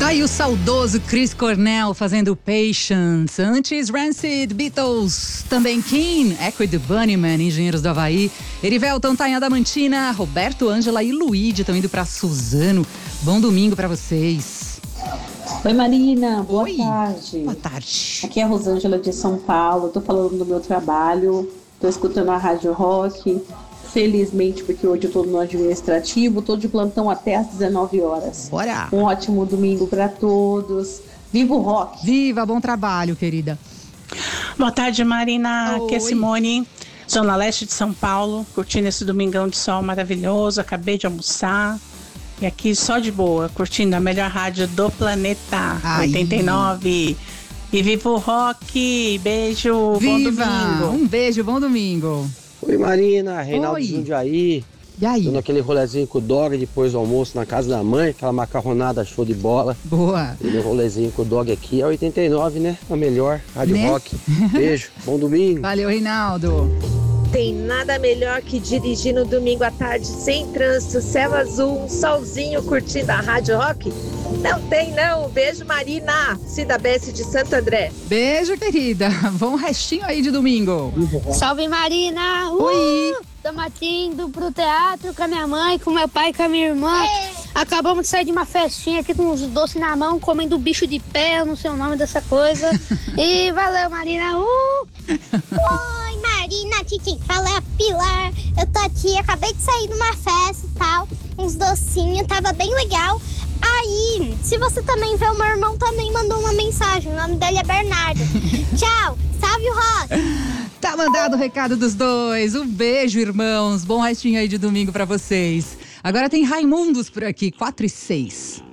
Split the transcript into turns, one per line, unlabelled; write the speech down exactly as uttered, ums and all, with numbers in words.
Tá aí o saudoso Chris Cornell fazendo Patience. Antes, Rancid, Beatles, também Keane, Echo the Bunnymen, Engenheiros do Havaí, Erivelton, Tainha da Mantina, Roberto, Ângela e Luíde estão indo pra Suzano. Bom domingo pra vocês.
Oi, Marina. Boa
Oi.
tarde.
Boa tarde.
Aqui é a Rosângela de São Paulo. Tô falando do meu trabalho. Tô escutando a Rádio Rock. Felizmente, porque hoje eu tô no administrativo. Tô de plantão até às dezenove horas.
Bora.
Um ótimo domingo pra todos. Viva o rock.
Viva, bom trabalho, querida.
Boa tarde, Marina.
Oi.
Aqui é Simone, Zona Leste de São Paulo, curtindo esse domingão de sol maravilhoso. Acabei de almoçar. E aqui só de boa, curtindo a melhor rádio do planeta,
Ai.
oitenta e nove. E viva o rock! Beijo,
Viva.
bom domingo.
Um beijo, bom domingo.
Oi, Marina, Reinaldo
Oi.
de Jundiaí.
E aí?
Dando aquele rolezinho com o dog depois do almoço na casa da mãe, aquela macarronada show de bola.
Boa.
E o rolezinho com o dog aqui é oitenta e nove, né? A melhor, Rádio
Né?
Rock. Beijo, bom domingo.
Valeu, Reinaldo.
Tem nada melhor que dirigir no domingo à tarde sem trânsito, céu azul, um solzinho curtindo a Rádio Rock? Não tem não. Beijo, Marina, Cida Besse de Santo André.
Beijo, querida. Bom restinho aí de domingo.
Salve, Marina! Uh!
Oi.
Estamos aqui indo pro teatro com a minha mãe, com meu pai e com a minha irmã. Acabamos de sair de uma festinha aqui com uns doces na mão, comendo bicho de pé, eu não sei o nome dessa coisa. E valeu, Marina! Uh!
Oi, Marina, aqui quem fala é a Pilar. Eu tô aqui, acabei de sair de uma festa e tal, uns docinhos, tava bem legal. Aí, se você também vê, o meu irmão também mandou uma mensagem, o nome dele é Bernardo. Tchau, salve o rock!
Tá mandado o recado dos dois. Um beijo, irmãos. Bom restinho aí de domingo pra vocês. Agora tem Raimundos por aqui, quatro e seis.